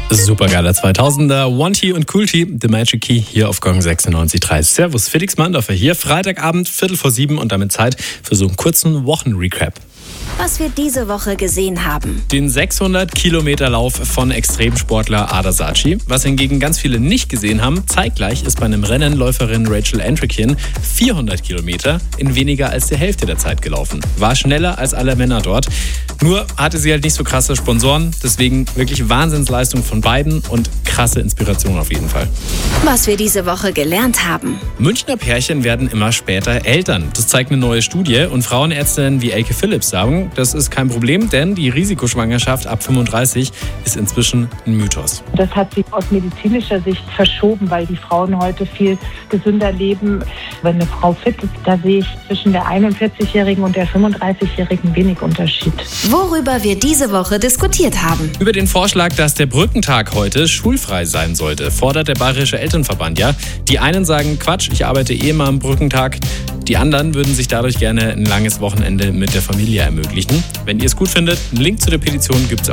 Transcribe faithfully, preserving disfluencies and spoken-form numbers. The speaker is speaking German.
Supergeiler zweitausender, One T und Cool T, The Magic Key hier auf Gong sechsundneunzig Komma drei. Servus, Felix Mandorfer hier, Freitagabend, Viertel vor sieben und damit Zeit für so einen kurzen Wochenrecap. Was wir diese Woche gesehen haben. Den sechshundert Kilometer Lauf von Extremsportler Ada Saatchi. Was hingegen ganz viele nicht gesehen haben, zeitgleich ist bei einem Rennen Läuferin Rachel Entrekian vierhundert Kilometer in weniger als der Hälfte der Zeit gelaufen. War schneller als alle Männer dort. Nur hatte sie halt nicht so krasse Sponsoren, deswegen wirklich Wahnsinnsleistung von beiden und krasse Inspiration auf jeden Fall. Was wir diese Woche gelernt haben. Münchner Pärchen werden immer später Eltern. Das zeigt eine neue Studie und Frauenärztinnen wie Elke Phillips sagen, das ist kein Problem, denn die Risikoschwangerschaft ab fünfunddreißig ist inzwischen ein Mythos. Das hat sich aus medizinischer Sicht verschoben, weil die Frauen heute viel gesünder leben. Wenn eine Frau fit ist, da sehe ich zwischen der einundvierzigjährigen und der fünfunddreißigjährigen wenig Unterschied. Worüber wir diese Woche diskutiert haben. Über den Vorschlag, dass der Brückentag heute schulfrei sein sollte, fordert der Bayerische Elternverband ja. Die einen sagen, Quatsch, ich arbeite eh immer am Brückentag. Die anderen würden sich dadurch gerne ein langes Wochenende mit der Familie ermöglichen. Wenn ihr es gut findet, einen Link zu der Petition gibt es